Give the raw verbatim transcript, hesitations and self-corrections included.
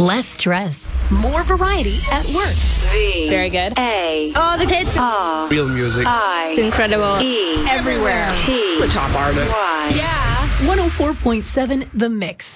Less stress. More variety at work. V. Very good. A. Oh, the hits. R. Real music. I. Incredible. E. Everywhere. T. The top artist. Y. Yeah. one oh four point seven The Mix.